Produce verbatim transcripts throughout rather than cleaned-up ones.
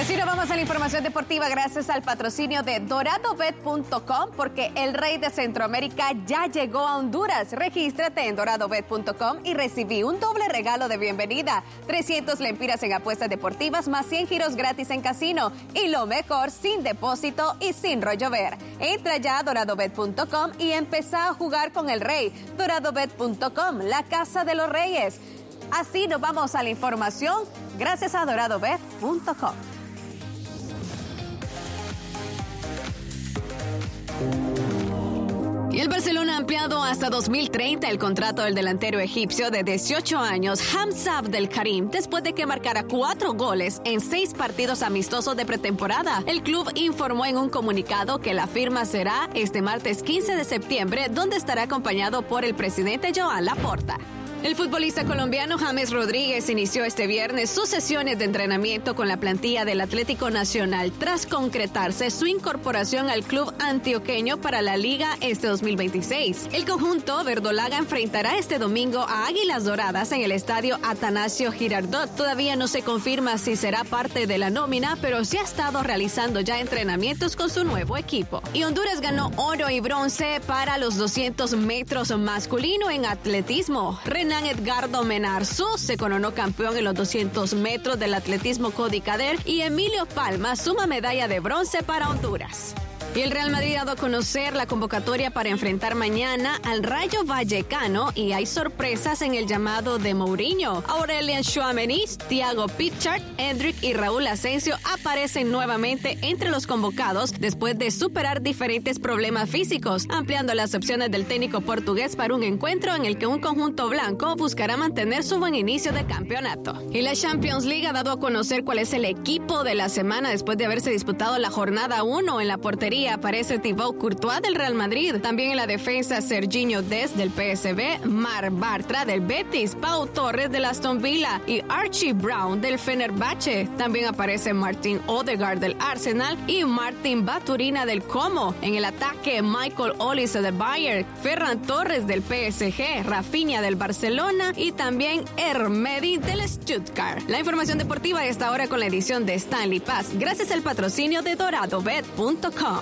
así nos vamos a la información deportiva gracias al patrocinio de dorado bet punto com, porque el rey de Centroamérica ya llegó a Honduras. Regístrate en dorado bet punto com y recibí un doble regalo de bienvenida. trescientos lempiras en apuestas deportivas más cien giros gratis en casino. Y lo mejor, sin depósito y sin rollo ver. Entra ya a dorado bet punto com y empezá a jugar con el rey. dorado bet punto com, la casa de los reyes. Así nos vamos a la información gracias a dorado bet punto com. Y el Barcelona ha ampliado hasta dos mil treinta el contrato del delantero egipcio de dieciocho años, Hamza Abdel Karim, después de que marcara cuatro goles en seis partidos amistosos de pretemporada. El club informó en un comunicado que la firma será este martes quince de septiembre, donde estará acompañado por el presidente Joan Laporta. El futbolista colombiano James Rodríguez inició este viernes sus sesiones de entrenamiento con la plantilla del Atlético Nacional tras concretarse su incorporación al club antioqueño para la Liga este dos mil veintiséis. El conjunto verdolaga enfrentará este domingo a Águilas Doradas en el estadio Atanasio Girardot. Todavía no se confirma si será parte de la nómina, pero sí ha estado realizando ya entrenamientos con su nuevo equipo. Y Honduras ganó oro y bronce para los doscientos metros masculino en atletismo. Renan Edgardo Menarzú se coronó campeón en los doscientos metros del atletismo Codicader y Emilio Palma suma medalla de bronce para Honduras. Y el Real Madrid ha dado a conocer la convocatoria para enfrentar mañana al Rayo Vallecano y hay sorpresas en el llamado de Mourinho. Aurelien Tchouaméni, Thiago Pickford, Endrick y Raúl Asensio aparecen nuevamente entre los convocados después de superar diferentes problemas físicos, ampliando las opciones del técnico portugués para un encuentro en el que un conjunto blanco buscará mantener su buen inicio de campeonato. Y la Champions League ha dado a conocer cuál es el equipo de la semana después de haberse disputado la jornada uno. En la portería aparece Thibaut Courtois del Real Madrid. También en la defensa, Serginho Dest del P S V, Mar Bartra del Betis, Pau Torres del Aston Villa y Archie Brown del Fenerbahce. También aparece Martin Odegaard del Arsenal y Martin Baturina del Como. En el ataque, Michael Olise del Bayern, Ferran Torres del P S G, Rafinha del Barcelona y también Hermedi del Stuttgart. La información deportiva de esta hora con la edición de Stanley Paz, gracias al patrocinio de dorado bet punto com.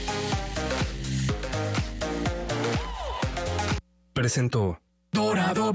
Presentó Dorado